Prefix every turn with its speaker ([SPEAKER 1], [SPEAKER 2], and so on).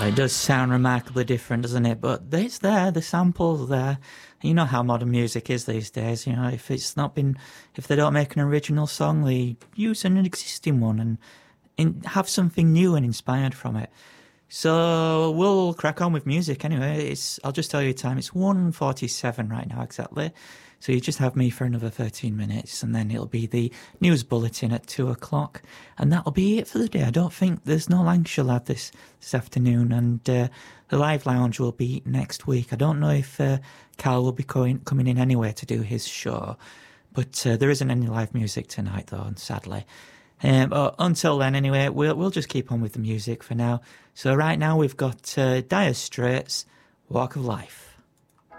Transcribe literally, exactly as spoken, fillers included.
[SPEAKER 1] So it does sound remarkably different, doesn't it? But it's there, the sample's there. You know how modern music is these days. You know, if it's not been, if they don't make an original song, they use an existing one and in, have something new and inspired from it. So we'll crack on with music anyway. It's I'll just tell you the time. It's one forty-seven right now exactly. So you just have me for another thirteen minutes and then it'll be the news bulletin at two o'clock. And that'll be it for the day. I don't think there's no Lancashire Lad this, this afternoon. And uh, the Live Lounge will be next week. I don't know if uh, Carl will be going, coming in anyway to do his show. But uh, there isn't any live music tonight though, sadly. Um, but until then, anyway, we'll we'll just keep on with the music for now. So right now we've got uh, Dire Straits, Walk of Life.